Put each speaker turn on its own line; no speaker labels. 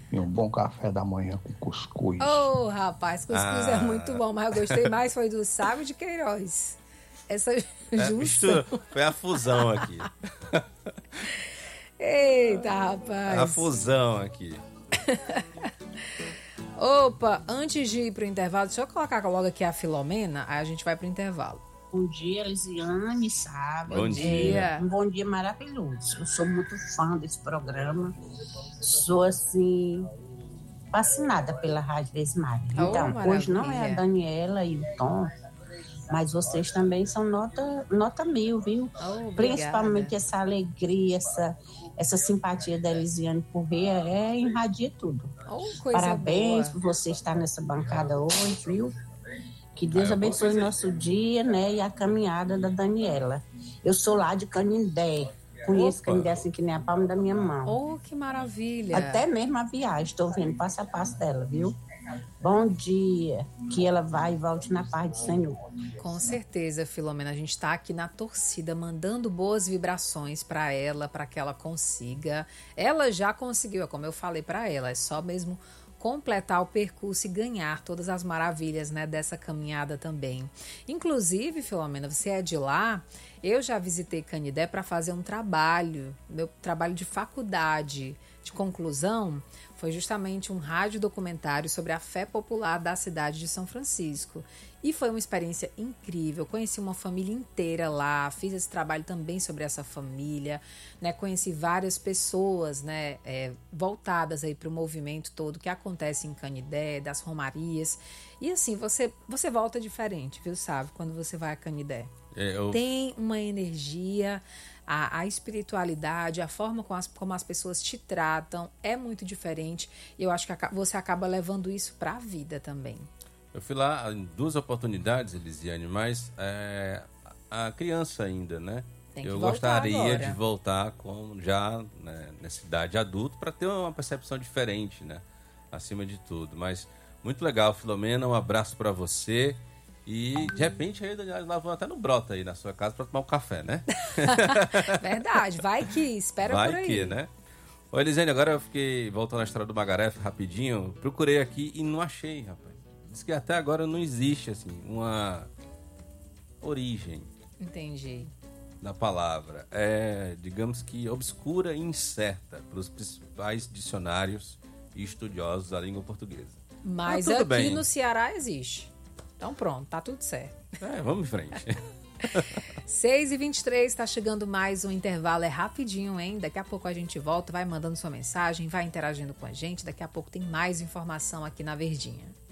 E um bom café da manhã com cuscuz.
Ô, rapaz, cuscuz é muito bom, mas eu gostei mais foi do Sábio de Queiroz. Essa junção.
Foi a fusão aqui.
Eita, rapaz.
A fusão aqui.
Opa, antes de ir pro intervalo, deixa eu colocar logo aqui a Filomena, aí a gente vai pro intervalo.
Bom dia, Elisiane, sabe?
Bom dia.
Um bom dia maravilhoso. Eu sou muito fã desse programa. Sou, assim, fascinada pela Rádio Vesmar. Então, hoje não é a Daniela e o Tom, mas vocês também são nota 1000, viu? Principalmente essa alegria, essa simpatia da Elisiane por ver, irradia tudo. Parabéns por você estar nessa bancada hoje, viu? Que Deus abençoe o nosso dia, né? E a caminhada da Daniela. Eu sou lá de Canindé. Conheço Canindé assim que nem a palma da minha mão.
Oh, que maravilha.
Até mesmo a viagem. Estou vendo passo a passo dela, viu? Bom dia. Que ela vai e volte na paz do Senhor.
Com certeza, Filomena. A gente está aqui na torcida, mandando boas vibrações para ela, para que ela consiga. Ela já conseguiu, como eu falei para ela. É só mesmo completar o percurso e ganhar todas as maravilhas, né, dessa caminhada também. Inclusive, Filomena, você é de lá, eu já visitei Canindé para fazer um trabalho, meu trabalho de faculdade, de conclusão, foi justamente um rádio documentário sobre a fé popular da cidade de São Francisco. E foi uma experiência incrível. Conheci uma família inteira lá, fiz esse trabalho também sobre essa família, né? Conheci várias pessoas, né, voltadas aí para o movimento todo que acontece em Canindé, das romarias. E assim, você volta diferente, viu, sabe? Quando você vai a Canindé. Tem uma energia, a espiritualidade, a forma como as pessoas te tratam é muito diferente. E eu acho que você acaba levando isso para a vida também.
Eu fui lá em 2 oportunidades, Elisiane, mas a criança ainda, né? Eu gostaria
agora
de voltar já, né, nessa idade adulta para ter uma percepção diferente, né? Acima de tudo. Mas muito legal, Filomena, um abraço para você. E de repente aí lá vão até no brota aí na sua casa para tomar um café, né?
Verdade, vai que, espera por aí.
Vai que, né? Ô, Elisiane, agora eu fiquei voltando à história do Magaref rapidinho. Procurei aqui e não achei, rapaz. Diz que até agora não existe, assim, uma origem.
Entendi.
Da palavra. Digamos que obscura e incerta para os principais dicionários e estudiosos da língua portuguesa.
Mas aqui bem. No Ceará existe. Então pronto, tá tudo certo.
Vamos em frente.
6h23, está chegando mais um intervalo, é rapidinho, hein? Daqui a pouco a gente volta, vai mandando sua mensagem, vai interagindo com a gente. Daqui a pouco tem mais informação aqui na Verdinha.